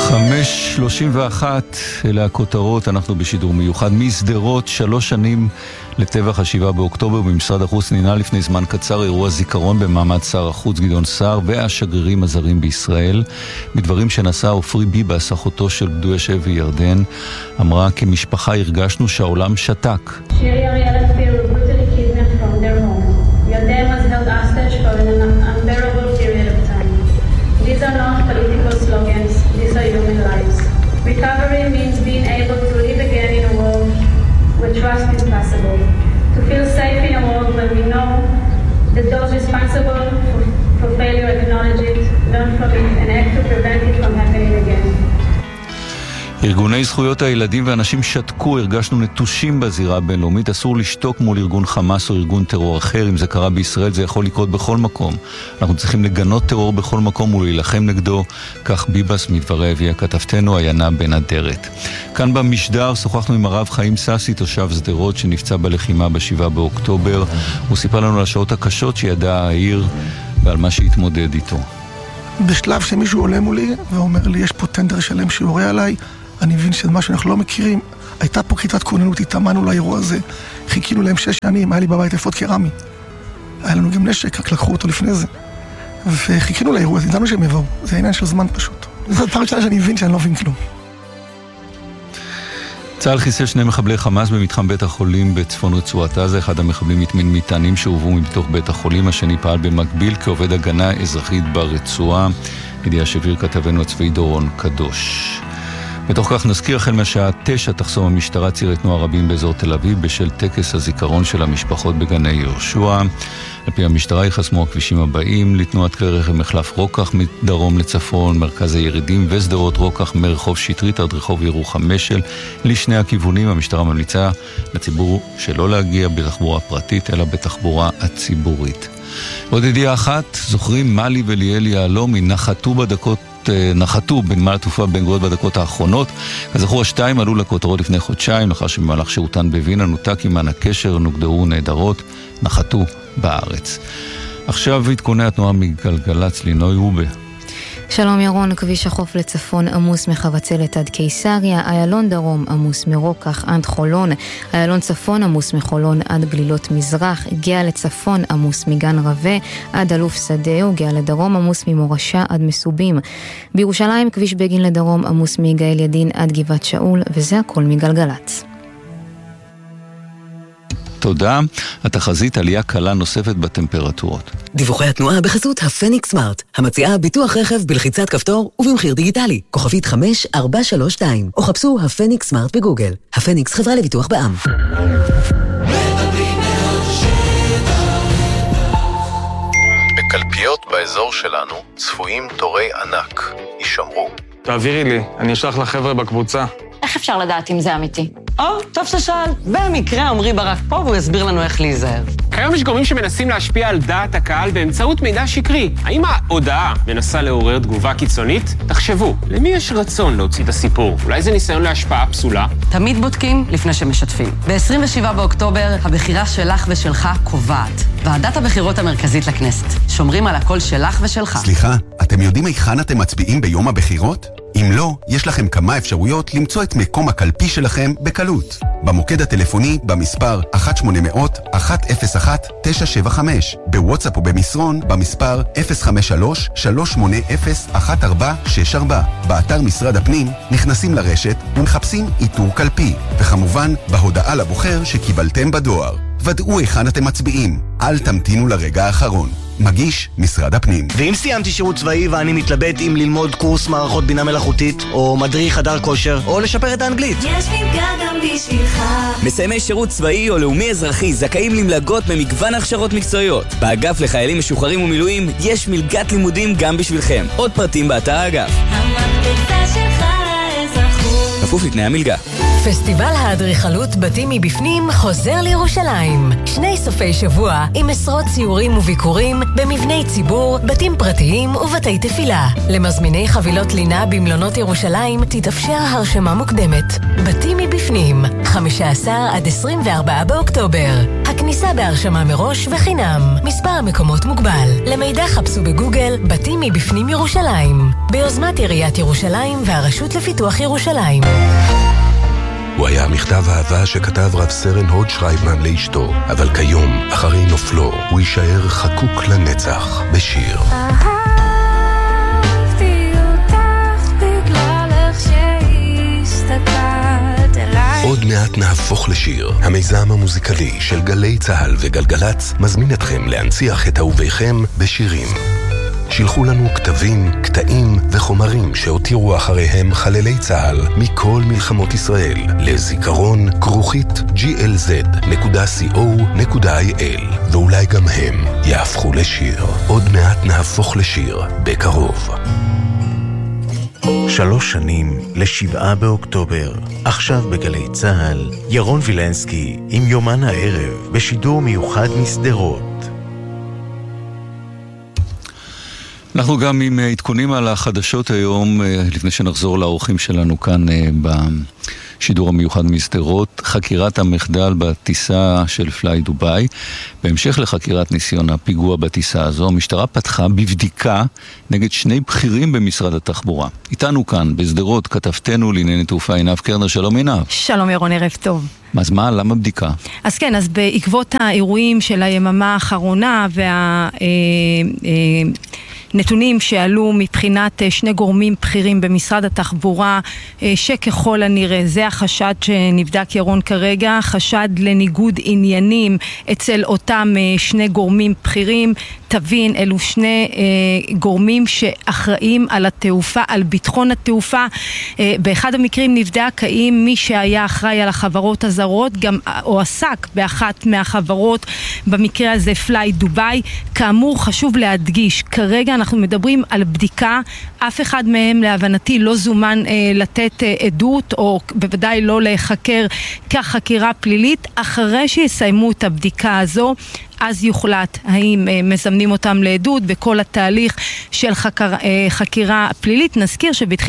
5:31, אלה הכותרות. אנחנו בשידור מיוחד מסדרות. 3 שנים לטבח 7 באוקטובר. במשרד החוץ נינה לפני זמן קצר אירוע זיכרון במעמד שר החוץ גדעון סער והשגרירים הזרים בישראל. מדברים שנשא עופרי ביבס, אחותו של פדוי שבי ירדן, אמרה: כמשפחה הרגשנו שהעולם שתק. שירי אריאל אופיר were brutally kidnapped from their home. Yarden was held hostage for an unbearable period of time. These are not political slogans, these are human lives. Recovery means being able to live again in a world where trust is possible. To feel safe in a world where we know that those responsible for failure acknowledge it, learn from it, and act to prevent it from happening again. ארגוני זכויות הילדים ואנשים שתקו, הרגשנו נטושים בזירה הבינלאומית. אסור לשתוק מול ארגון חמאס או ארגון טרור אחר. אם זה קרה בישראל, זה יכול לקרות בכל מקום. אנחנו צריכים לגנות טרור בכל מקום ולהילחם נגדו. כך ביבס מדבריה הביאה כתבתנו עיינה בן אדרת. כאן במשדר שוחחנו עם הרב חיים ססי, תושב שדרות שנפצע בלחימה ב7 באוקטובר. הוא סיפר לנו על השעות הקשות שידע העיר ועל מה שהתמודד איתו. בשלב שמישהו עולה מולי ואומר לי, יש פה טנדר שלם שיורה עליי, אני מבין שזה מה שאנחנו לא מכירים. הייתה פה כיתת כוננות, התאמנו לאירוע הזה, חיכינו להם 6 שנים, היה לי בבית אפוד קרמי. היה לנו גם נשק, רק לקחו אותו לפני זה. וחיכינו לאירוע, ידענו שהם יבואו. זה העניין של זמן פשוט. זו פעם ראשונה שאני מבין שאני לא מבין כלום. צה"ל חיסל 2 מחבלי חמאס במתחם בית החולים בצפון רצועת עזה. אחד המחבלים הטמין מטענים שהובאו מתוך בית החולים, השני פעל במקביל כעובד הגנה אזרחית ברצועה. ידיעה שביר כתבנו הצבאי דורון קדוש. בתוך כך נזכיר, החל מהשעה 9 תחסום המשטרה צירי תנועה רבים באזור תל אביב בשל טקס הזיכרון של המשפחות בגני יהושע. על פי המשטרה יחסמו הכבישים הבאים: לתנועת כלי רכב מחלף רוקח מדרום לצפון, מרכז הירידים ושדרות רוקח מרחוב שטרית עד רחוב ירוחם משל לשני הכיוונים. המשטרה ממליצה לציבור שלא להגיע בתחבורה פרטית אלא בתחבורה הציבורית. עוד ידיעה אחת, זוכרים מלי וליאלי יהלומי נחתו בנמל התעופה בן גוריון בדקות האחרונות. כזכור, השתיים עלו לכותרות לפני חודשיים, לאחר שבמהלך שירותן בווינה נותק עימן הקשר, נוגדרו נהדרות, נחתו בארץ. עכשיו עדכוני התנועה מגלגלצ, לינוי רובה. שלום ירון, כביש החוף לצפון עמוס מחבצלת עד קיסריה, איילון דרום עמוס מרוקח עד חולון, איילון צפון עמוס מחולון עד גלילות מזרח, הגיע לצפון עמוס מגן רווה עד אלוף שדה, הגיע לדרום עמוס ממורשה עד מסובים. בירושלים כביש בגין לדרום עמוס מיגאל ידין עד גבעת שאול, וזה הכל מגלגלץ. תודה. התחזית עלייה קלה נוספת בטמפרטורות. דיווחי התנועה בחסות הפניקס סמארט, המציעה ביטוח רכב בלחיצת כפתור ובמחיר דיגיטלי. כוכבית 5432, או חפשו הפניקס סמארט בגוגל. הפניקס, חברה לביטוח בע"מ. בקלפיות באזור שלנו צפויים תורי ענק. יישמרו. תעבירי לי, אני אשלח לחבר'ה בקבוצה. איך אפשר לדעת אם זה אמיתי? טוב ששאל. במקרה עמרי ברק פה והוא יסביר לנו איך להיזהר. כיום יש גורמים שמנסים להשפיע על דעת הקהל באמצעות מידע שקרי. האם ההודעה מנסה לעורר תגובה קיצונית? תחשבו, למי יש רצון להוציא את הסיפור? אולי זה ניסיון להשפעה פסולה? תמיד בודקים לפני שמשתפים. ב-27 באוקטובר הבחירה שלך ושלך קובעת. ועדת הבחירות המרכזית לכנסת. שומרים על הקול שלך ושלך. סליחה, אתם יודעים היכן אתם מצביעים ביום הבחירות? אם לא, יש לכם כמה אפשרויות למצוא את מקום הקלפי שלכם בקלות. במוקד הטלפוני במספר 1-800-101-975, בוואטסאפ או במסרון במספר 053-380-1464, באתר משרד הפנים נכנסים לרשת ומחפשים איתור קלפי, וכמובן בהודעה לבוחר שקיבלתם בדואר. ודאו היכן אתם מצביעים, אל תמתינו לרגע האחרון. מגיש משרד הפנים. ואם סיימתי שירות צבאי ואני מתלבט אם ללמוד קורס מערכות בינה מלאכותית, או מדריך חדר כושר, או לשפר את האנגלית, יש מלגה גם בשבילך. מסיימי שירות צבאי או לאומי אזרחי זכאים למלגות במגוון הכשרות מקצועיות. באגף לחיילים משוחררים ומילואים יש מלגת לימודים גם בשבילכם. עוד פרטים באתר האגף. המדריכה שלך לאזרחות. כפוף לתנאי המלגה. פסטיבל האדריכלות בתים מבפנים חוזר לירושלים. 2 סופי שבוע עם עשרות ציורים וביקורים במבני ציבור, בתים פרטיים ובתי תפילה. למזמיני חבילות לינה במלונות ירושלים תתאפשר הרשמה מוקדמת. בתים מבפנים, 15 עד 24 באוקטובר. הכניסה בהרשמה מראש וחינם. מספר המקומות מוגבל. למידע חפשו בגוגל בתים מבפנים ירושלים. ביוזמת עיריית ירושלים והרשות לפיתוח ירושלים. הוא היה מכתב אהבה שכתב רב סרן הוד שרייבמן לאשתו, אבל כיום, אחרי נופלו, הוא יישאר חקוק לנצח בשיר. אהבתי אותך בגלל איך שהסתכלת אליי. עוד מעט נהפוך לשיר. המיזם המוזיקלי של גלי צהל וגלגלץ מזמין אתכם להנציח את אהוביכם בשירים. שילחו לנו כתבים, קטעים וחומרים שהותירו אחריהם חללי צהל מכל מלחמות ישראל לזיכרון glz.co.il ואולי גם הם יהפכו לשיר. עוד מעט נהפוך לשיר בקרוב. 3 שנים ל7 באוקטובר. עכשיו בגלי צהל, ירון וילנסקי עם יומן הערב בשידור מיוחד מסדרות. אנחנו גם עם עדכונים על החדשות היום, לפני שנחזור לאורחים שלנו כאן בשידור המיוחד מסדרות. חקירת המחדל בטיסה של פליי דוביי. בהמשך לחקירת ניסיון הפיגוע בטיסה הזו, המשטרה פתחה בבדיקה נגד 2 בכירים במשרד התחבורה. איתנו כאן בסדרות כתבתנו לענייני תעופה עינב קרנר. שלום עינב. שלום ירון, ערב טוב. אז מה? למה בדיקה? אז כן, אז בעקבות האירועים של היממה האחרונה נתונים שעלו מבחינת 2 גורמים בכירים במשרד התחבורה, שככל הנראה זה החשד שנבדק ירון כרגע, חשד לניגוד עניינים אצל אותם 2 גורמים בכירים. תבין, אלו 2 גורמים שאחראים על התעופה, על ביטחון התעופה. באחד המקרים נבדק האם מי שהיה אחראי על החברות הזרות גם או עסק באחת מהחברות, במקרה הזה פליי דוביי. כאמור, חשוב להדגיש, כרגע אנחנו מדברים על בדיקה, אף אחד מהם להבנתי לא זומן לתת עדות או בוודאי לא לחקר כחקירה פלילית. אחרי שיסיימו את הבדיקה הזו, אז יוחלט האם מזמנים אותם לעדות בכל התהליך של חקירה פלילית. נזכיר שבתחילה